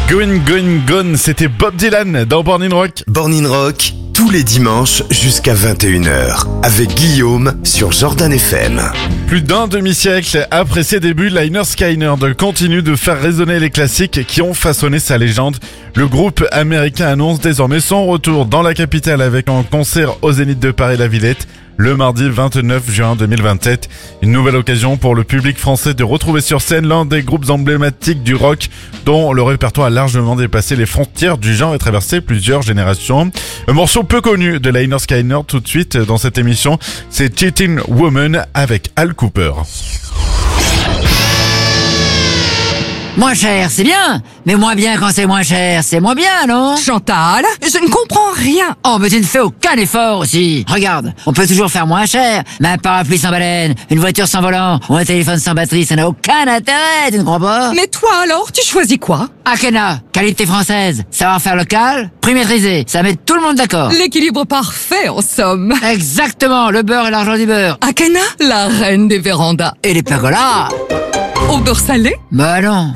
Gone, c'était Bob Dylan dans Born in Rock. Born in Rock, tous les dimanches jusqu'à 21h, avec Guillaume sur Jordan FM. Plus d'un demi-siècle après ses débuts, Lynyrd Skynyrd continue de faire résonner les classiques qui ont façonné sa légende. Le groupe américain annonce désormais son retour dans la capitale avec un concert au Zénith de Paris-La Villette le mardi 29 juin 2027. Une nouvelle occasion pour le public français de retrouver sur scène l'un des groupes emblématiques du rock dont le répertoire a largement dépassé les frontières du genre et traversé plusieurs générations. Un morceau peu connu de Lynyrd Skynyrd tout de suite dans cette émission, c'est Cheating Woman avec Al Cooper. Moins cher, c'est bien, mais moins bien quand c'est moins cher, c'est moins bien, non? Chantal, je ne comprends rien. Oh, mais tu ne fais aucun effort aussi. Regarde, on peut toujours faire moins cher, mais un parapluie sans baleine, une voiture sans volant, ou un téléphone sans batterie, ça n'a aucun intérêt, tu ne crois pas? Mais toi alors, tu choisis quoi? Akena, qualité française, savoir-faire local, prix maîtrisé, ça met tout le monde d'accord. L'équilibre parfait, en somme. Exactement, le beurre et l'argent du beurre. Akena, la reine des vérandas. Et les pergolas. Au beurre salé? Bah non.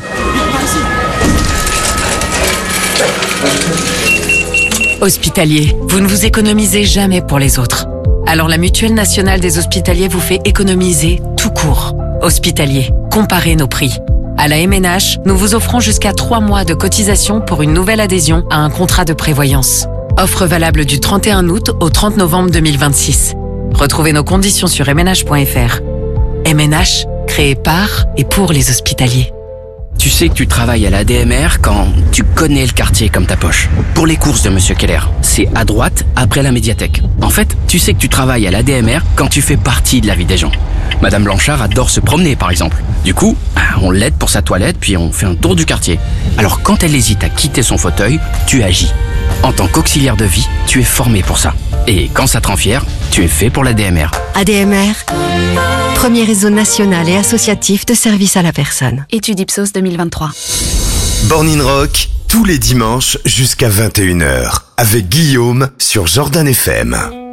Hospitalier, vous ne vous économisez jamais pour les autres. Alors la Mutuelle Nationale des Hospitaliers vous fait économiser tout court. Hospitalier, comparez nos prix. À la MNH, nous vous offrons jusqu'à 3 mois de cotisation pour une nouvelle adhésion à un contrat de prévoyance. Offre valable du 31 août au 30 novembre 2026. Retrouvez nos conditions sur mnh.fr. MNH, créé par et pour les hospitaliers. Tu sais que tu travailles à la DMR quand tu connais le quartier comme ta poche. Pour les courses de Monsieur Keller, c'est à droite après la médiathèque. En fait, tu sais que tu travailles à la DMR quand tu fais partie de la vie des gens. Madame Blanchard adore se promener par exemple. Du coup, on l'aide pour sa toilette puis on fait un tour du quartier. Alors quand elle hésite à quitter son fauteuil, tu agis. En tant qu'auxiliaire de vie, tu es formé pour ça. Et quand ça te rend fier, tu es fait pour la DMR. ADMR, premier réseau national et associatif de services à la personne. Étude Ipsos 2023. Born in Rock, tous les dimanches jusqu'à 21h, avec Guillaume sur Jordan FM.